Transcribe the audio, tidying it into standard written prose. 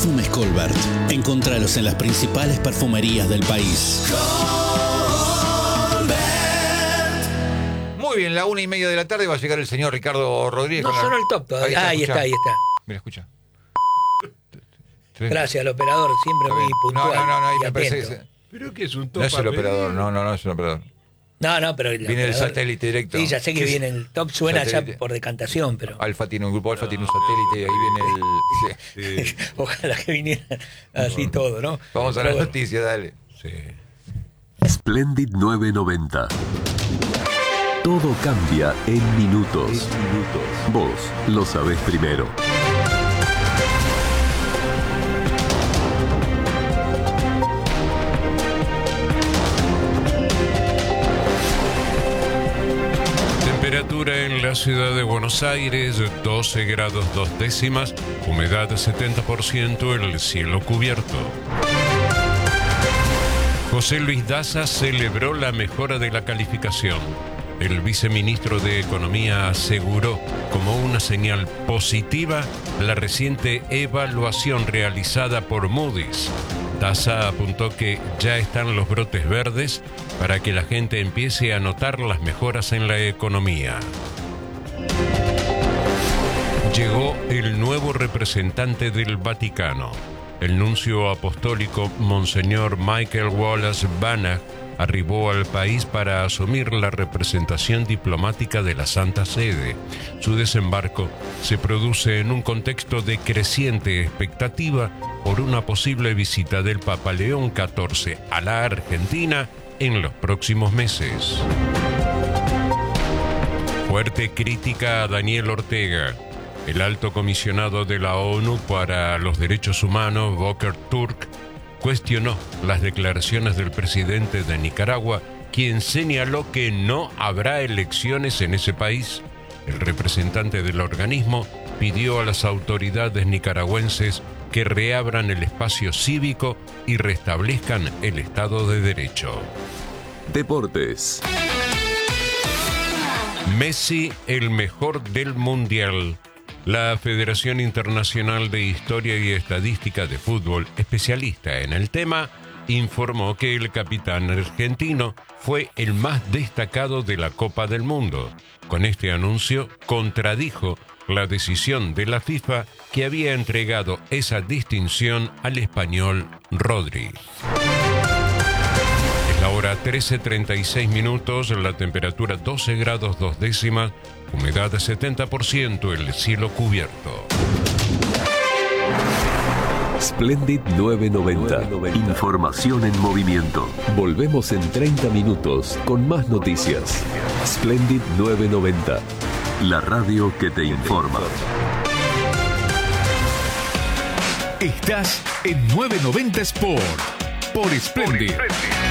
Perfumes Colbert. Encontralos en las principales perfumerías del país. Muy bien, 1:30 de la tarde va a llegar el señor Ricardo Rodríguez. No sonó el top todavía. Ahí está. Mira, escucha. Gracias al operador, siempre muy puntual. No, ahí y me parece atento. Pero que es un top. No es el operador, no es el operador. No, pero viene el satélite directo. Sí, ya sé que viene el top, suena satélite. Ya por decantación, pero... Alfa tiene un grupo, Alfa tiene un satélite, ahí viene el... Sí. Ojalá que viniera así todo, ¿no? Vamos a la noticia, dale. Sí. Splendid 990. Todo cambia en minutos. Vos lo sabés primero. Temperatura en la ciudad de Buenos Aires, 12 grados 2 décimas, humedad 70%, el cielo cubierto. José Luis Daza celebró la mejora de la calificación. El viceministro de Economía aseguró como una señal positiva la reciente evaluación realizada por Moody's. Daza apuntó que ya están los brotes verdes para que la gente empiece a notar las mejoras en la economía. Llegó el nuevo representante del Vaticano. El nuncio apostólico Monseñor Michael Wallace Banach arribó al país para asumir la representación diplomática de la Santa Sede. Su desembarco se produce en un contexto de creciente expectativa por una posible visita del Papa León XIV a la Argentina en los próximos meses. Fuerte crítica a Daniel Ortega. El alto comisionado de la ONU para los Derechos Humanos, Volker Turk, cuestionó las declaraciones del presidente de Nicaragua, quien señaló que no habrá elecciones en ese país. El representante del organismo pidió a las autoridades nicaragüenses que reabran el espacio cívico y restablezcan el Estado de Derecho. Deportes. Messi, el mejor del Mundial. La Federación Internacional de Historia y Estadística de Fútbol, especialista en el tema, informó que el capitán argentino fue el más destacado de la Copa del Mundo. Con este anuncio, contradijo la decisión de la FIFA que había entregado esa distinción al español Rodri. Es la hora 13:36, la temperatura 12 grados 2 décimas, humedad 70%, el cielo cubierto. Splendid 990. Información en movimiento. Volvemos en 30 minutos con más noticias. Splendid 990. La radio que te informa. Estás en 990 Sport por Splendid.